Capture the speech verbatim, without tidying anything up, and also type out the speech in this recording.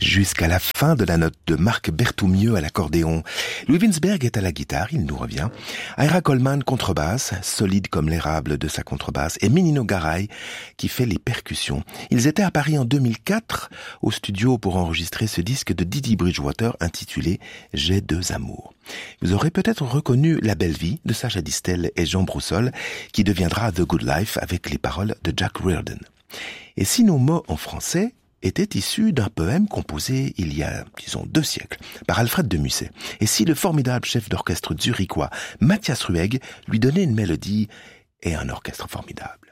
jusqu'à la fin de la note de Marc Berthoumieux à l'accordéon. Louis Winsberg est à la guitare, il nous revient. Ira Coleman, contrebasse, solide comme l'érable de sa contrebasse, et Minino Garay qui fait les percussions. Ils étaient à Paris en deux mille quatre au studio pour enregistrer ce disque de Didi Bridgewater intitulé « J'ai deux amours ». Vous aurez peut-être reconnu La Belle Vie de Sacha Distel et Jean Broussol qui deviendra The Good Life avec les paroles de Jack Reardon. Et si nos mots en français étaient issus d'un poème composé il y a, disons, deux siècles, par Alfred de Musset, et si le formidable chef d'orchestre zurichois Mathias Ruegg lui donnait une mélodie et un orchestre formidable.